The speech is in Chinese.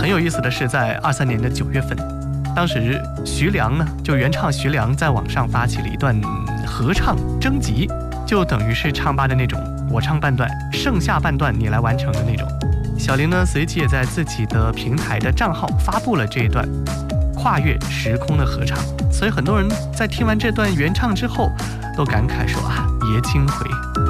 有意思的是，在23年的9月份，当时徐良呢，就原唱徐良在网上发起了一段合唱征集，就等于是唱吧的那种，我唱半段，剩下半段你来完成的那种。小林呢，随即也在自己的平台的账号发布了这一段跨越时空的合唱，所以很多人在听完这段原唱之后，都感慨说啊，爷青回。